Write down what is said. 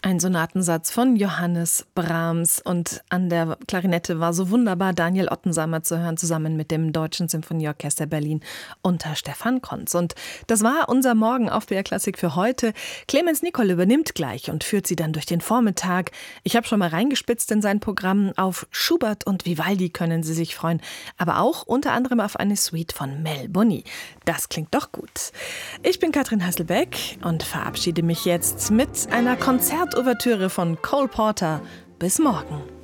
Ein Sonatensatz von Johannes Brahms, und an der Klarinette war so wunderbar Daniel Ottensamer zu hören, zusammen mit dem Deutschen Symphonieorchester Berlin unter Stefan Konz. Und das war unser Morgen auf BR Klassik für heute. Clemens Nicol übernimmt gleich und führt Sie dann durch den Vormittag. Ich habe schon mal reingespitzt in sein Programm. Auf Schubert und Vivaldi können Sie sich freuen, aber auch unter anderem auf eine Suite von Mel Boni. Das klingt doch gut. Ich bin Katrin Hasselbeck und verabschiede mich jetzt mit einer Konzertouvertüre von Cole Porter. Bis morgen.